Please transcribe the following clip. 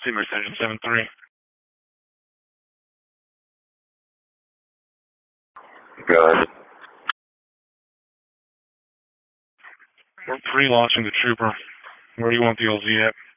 Seabird Engine 7-3. Good. We're pre-launching the Trooper. Where do you want the LZ at?